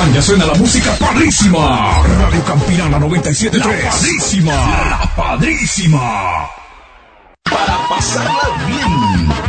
Ya suena la música padrísima. Radio Campirana 97.3. La padrísima. La padrísima. Para pasarla bien.